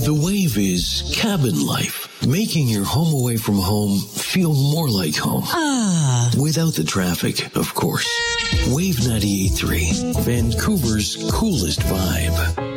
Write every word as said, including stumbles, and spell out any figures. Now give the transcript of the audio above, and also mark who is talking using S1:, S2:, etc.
S1: The Wave is cabin life, making your home away from home feel more like home.
S2: Ah.
S1: Without the traffic, of course. Wave ninety-eight point three, Vancouver's coolest vibe.